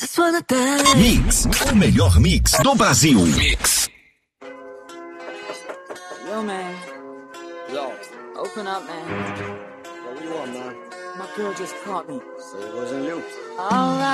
Just wanna die. Mix, o melhor mix do Brasil. Mix. Yo, man. Yo. Open up, man. What do you want, man? My girl just caught me. Say it wasn't you. Alright.